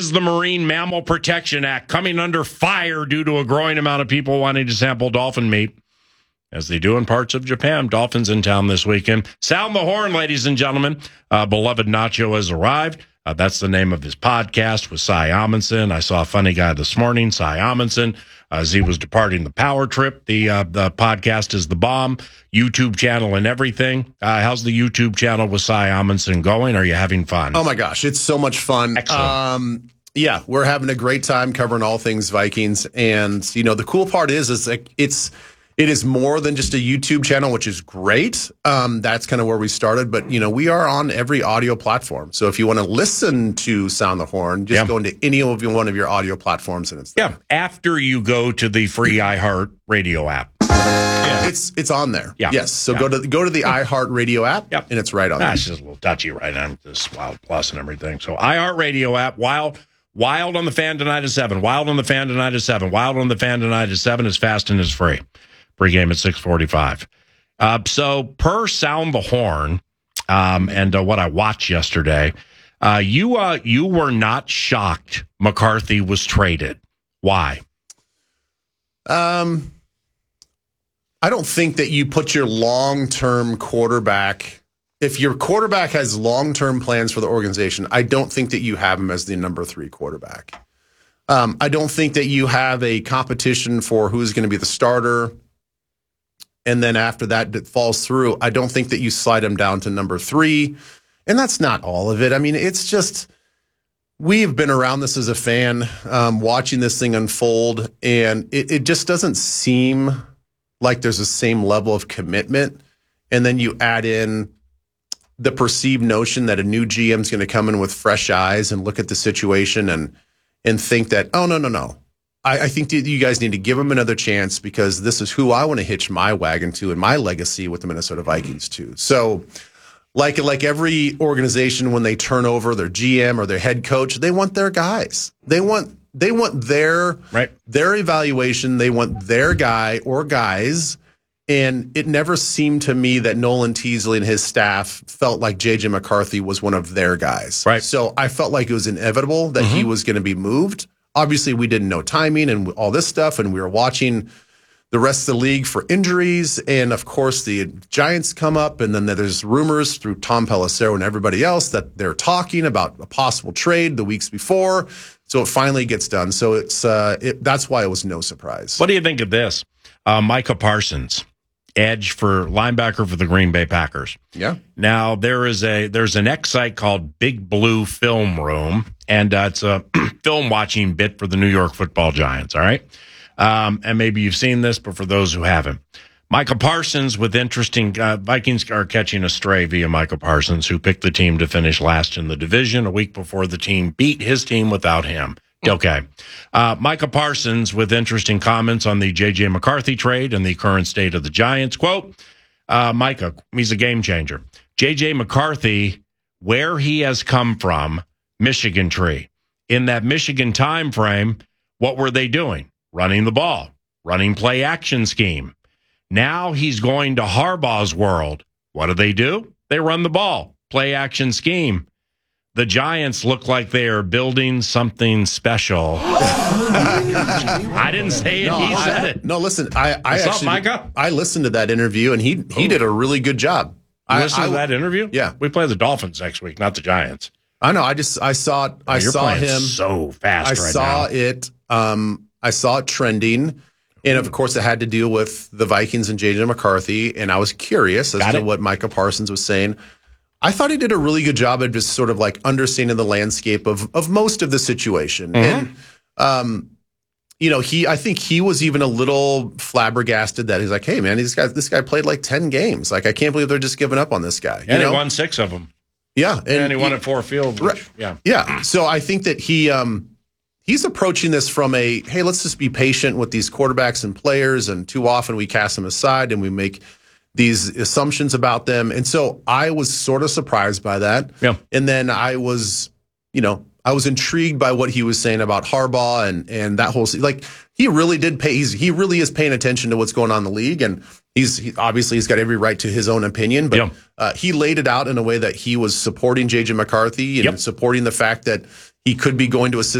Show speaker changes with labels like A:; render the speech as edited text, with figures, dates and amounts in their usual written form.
A: is the Marine Mammal Protection Act coming under fire due to a growing amount of people wanting to sample dolphin meat, as they do in parts of Japan. Dolphins in town this weekend. Sound the horn, ladies and gentlemen. Beloved Nacho has arrived. That's the name of his podcast with Cy Amundsen. I saw a funny guy this morning, Cy Amundsen, as he was departing the power trip. The podcast is The Bomb, YouTube channel and everything. How's the YouTube channel with Cy Amundsen going? Are you having fun?
B: Oh, my gosh. It's so much fun.
A: Excellent.
B: Yeah, we're having a great time covering all things Vikings. And, the cool part is like it is more than just a YouTube channel, which is great. That's kind of where we started. But, we are on every audio platform. So if you want to listen to Sound the Horn, just go into any of one of your audio platforms and it's there.
A: Yeah, after you go to the free iHeart Radio app.
B: It's on there.
A: Yeah.
B: Yes. So go to the iHeart Radio app, and it's right on there.
A: It's just a little touchy right now, this Wild Plus and everything. So iHeart Radio app, Wild on the Fan tonight at 7. Wild on the Fan tonight at 7. Wild on the Fan tonight at 7 is fast and is free. Pregame at 6:45. So per Sound the Horn, and what I watched yesterday, you were not shocked McCarthy was traded. Why?
B: I don't think that you put your long-term quarterback. If your quarterback has long-term plans for the organization, I don't think that you have him as the number 3 quarterback. I don't think that you have a competition for who's going to be the starter. And then after that falls through, I don't think that you slide him down to number 3. And that's not all of it. I mean, it's just, we've been around this as a fan, watching this thing unfold, and it just doesn't seem like there's the same level of commitment. And then you add in the perceived notion that a new GM is going to come in with fresh eyes and look at the situation and think that, oh, no. I think that you guys need to give him another chance because this is who I want to hitch my wagon to and my legacy with the Minnesota Vikings too. So like every organization, when they turn over their GM or their head coach, they want their guys. They want their evaluation. They want their guy or guys. And it never seemed to me that Nolan Teasley and his staff felt like J.J. McCarthy was one of their guys.
A: Right.
B: So I felt like it was inevitable that he was going to be moved. Obviously, we didn't know timing and all this stuff, and we were watching the rest of the league for injuries. And, of course, the Giants come up, and then there's rumors through Tom Pelissero and everybody else that they're talking about a possible trade the weeks before. So it finally gets done. So that's why it was no surprise.
A: What do you think of this? Micah Parsons, edge for linebacker for the Green Bay Packers.
B: Yeah.
A: Now, there's an X site called Big Blue Film Room, and it's a film watching bit for the New York Football Giants, all right? And maybe you've seen this, but for those who haven't, Micah Parsons with interesting Vikings are catching a stray via Micah Parsons, who picked the team to finish last in the division a week before the team beat his team without him. Okay. Micah Parsons with interesting comments on the J.J. McCarthy trade and the current state of the Giants. Quote, Micah, he's a game changer. J.J. McCarthy, where he has come from, Michigan tree. In that Michigan time frame, what were they doing? Running the ball, running play action scheme. Now he's going to Harbaugh's world. What do? They run the ball, play action scheme. The Giants look like they are building something special. I didn't say it. He said it.
B: No, listen, I listened to that interview, and he did a really good job.
A: You listened to that interview?
B: Yeah.
A: We play the Dolphins next week, not the Giants.
B: I know. I saw it. I saw him
A: so fast.
B: I saw it trending. And of course, it had to deal with the Vikings and J.J. McCarthy. And I was curious as to what Micah Parsons was saying. I thought he did a really good job of just sort of like understanding the landscape of most of the situation. And, I think he was even a little flabbergasted that he's like, hey, man, this guy played like 10 games. Like, I can't believe they're just giving up on this guy.
A: And he won 6 of them.
B: Yeah.
A: And he won at 4 field.
B: Yeah. So I think that he's approaching this from hey, let's just be patient with these quarterbacks and players. And too often we cast them aside and we make these assumptions about them. And so I was sort of surprised by that.
A: Yeah.
B: And then I was intrigued by what he was saying about Harbaugh and that whole, like, he really is paying attention to what's going on in the league. And he's got every right to his own opinion, but he laid it out in a way that he was supporting J.J. McCarthy and supporting the fact that he could be going to a